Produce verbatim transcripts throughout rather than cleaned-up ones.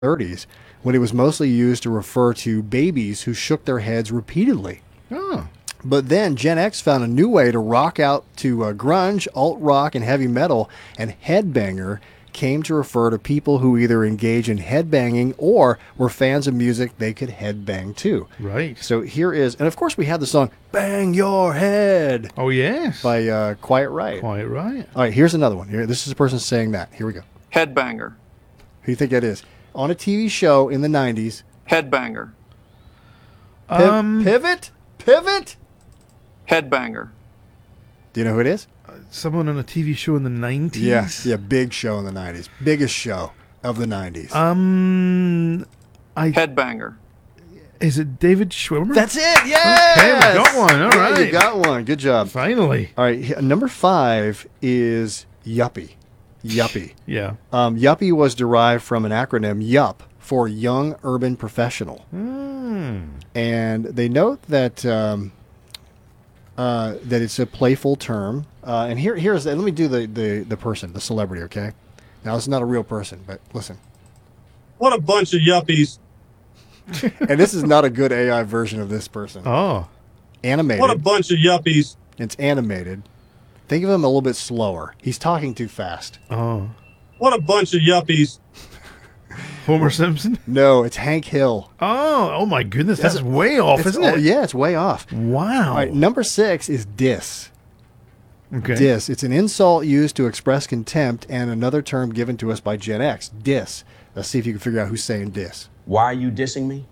thirties, when it was mostly used to refer to babies who shook their heads repeatedly. Oh. But then Gen X found a new way to rock out to uh, grunge, alt-rock, and heavy metal, and headbanger came to refer to people who either engage in headbanging or were fans of music they could headbang to. Right. So here is, and of course we had the song Bang Your Head. Oh, yes. By uh, Quiet Riot. Quiet Riot. All right, here's another one. Here, this is a person saying that. Here we go. Headbanger. Who do you think that is? On a T V show in the nineties. Headbanger. Piv- um, pivot? Pivot? Headbanger. Do you know who it is? Uh, someone on a T V show in the nineties? Yes, yeah, big show in the nineties. Biggest show of the nineties. Um, I Headbanger. Is it David Schwimmer? That's it, yes! Okay, we got one, all yeah, right. You got one, good job. Finally. All right, number five is Yuppie. Yuppie. Yeah. Um, Yuppie was derived from an acronym YUP for Young Urban Professional. Mm. And they note that um, uh, that it's a playful term. Uh, and here, here's let me do the, the, the person, the celebrity, okay? Now, this is not a real person, but listen. What a bunch of yuppies. And this is not a good A I version of this person. Oh. Animated. What a bunch of yuppies. It's animated. Think of him a little bit slower. He's talking too fast. Oh. What a bunch of yuppies. Homer Simpson? No, it's Hank Hill. Oh, oh my goodness. That's, that's way off, isn't it? Oh, yeah, it's way off. Wow. All right, number six is diss. Okay. Diss. It's an insult used to express contempt and another term given to us by Gen X. Diss. Let's see if you can figure out who's saying diss. Why are you dissing me?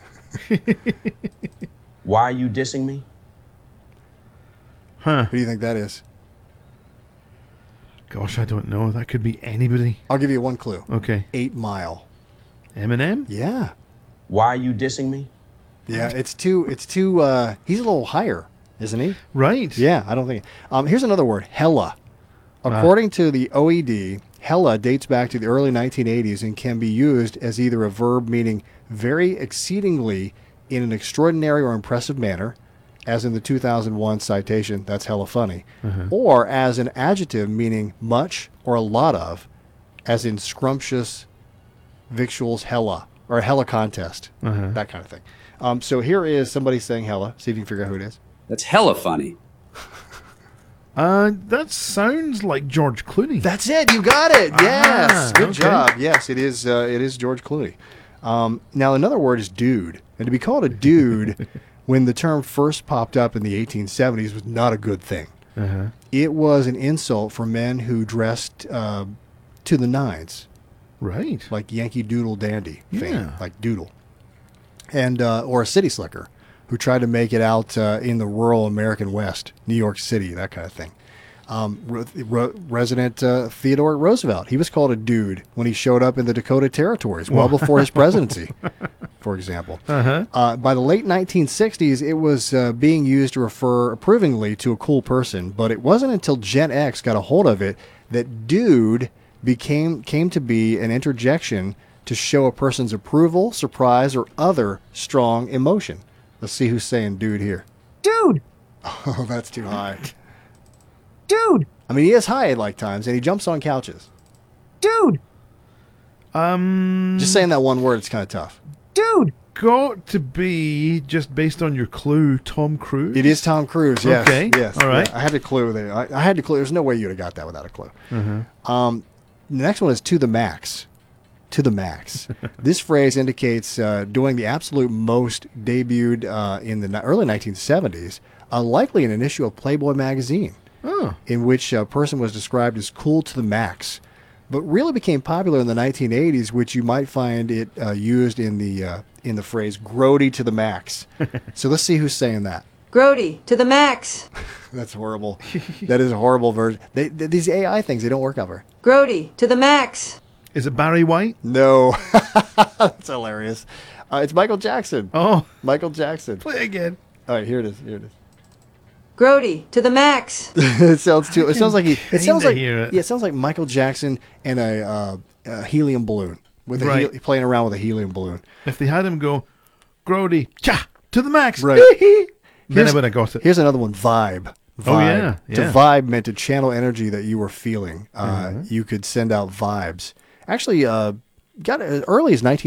Why are you dissing me? Huh. Who do you think that is? Gosh, I don't know. That could be anybody. I'll give you one clue. Okay. Eight Mile. Eminem? Yeah. Why are you dissing me? Yeah, it's too, it's too, uh, he's a little higher, isn't he? Right. Yeah, I don't think. Um, here's another word, hella. According ah. to the O E D, hella dates back to the early nineteen eighties and can be used as either a verb meaning very exceedingly in an extraordinary or impressive manner, as in the two thousand one citation, that's hella funny, uh-huh. or as an adjective meaning much or a lot of, as in scrumptious victuals hella, or a hella contest, uh-huh. that kind of thing. Um, so here is somebody saying hella. See if you can figure out who it is. That's hella funny. Uh, that sounds like George Clooney. That's it. You got it. Yes. Ah, Good okay. job. Yes, it is. Uh, it is George Clooney. Um, now another word is dude, and to be called a dude when the term first popped up in the eighteen seventies was not a good thing. Uh-huh. It was an insult for men who dressed uh, to the nines, right? Like Yankee Doodle Dandy fame, Yeah. like Doodle, and uh, or a city slicker who tried to make it out uh, in the rural American West, New York City, that kind of thing. Um, re- re- resident uh, Theodore Roosevelt, he was called a dude when he showed up in the Dakota Territories, well before his presidency, for example. Uh-huh. Uh, by the late nineteen sixties, it was uh, being used to refer approvingly to a cool person, but it wasn't until Gen X got a hold of it that dude became came to be an interjection to show a person's approval, surprise, or other strong emotion. Let's see who's saying dude here. Dude! Oh, that's too high. Dude! I mean, he is high at like times, and he jumps on couches. Dude! Um, Just saying that one word is kind of tough. Dude! Got to be, just based on your clue, Tom Cruise? It is Tom Cruise, yes. Okay, yes. all right. Yeah, I had a clue there. I, I had to clue. There's no way you'd have got that without a clue. Uh-huh. Um, the next one is to the max. To the max. This phrase indicates uh, doing the absolute most debuted uh, in the early nineteen seventies, uh, likely in an issue of Playboy magazine, oh. in which a person was described as cool to the max, but really became popular in the nineteen eighties, which you might find it uh, used in the uh, in the phrase grody to the max. So let's see who's saying that. Grody to the max. That's horrible. That is a horrible version. They, they, these A I things, they don't work ever. Grody to the max. Is it Barry White? No. That's hilarious. Uh, it's Michael Jackson. Oh. Michael Jackson. Play again. All right, here it is. Here it is. Grody to the max. It sounds too. It sounds like he. It sounds like hear it. yeah. It sounds like Michael Jackson and a, uh, a helium balloon with a Right. hel- playing around with a helium balloon. If they had him go, Grody, cha, to the max. Right. then Here's- I would have got it. Here's another one. Vibe. Vibe. Oh, yeah, To yeah. vibe meant to channel energy that you were feeling. Uh, Mhm. You could send out vibes. Actually, uh, got as early as nineteen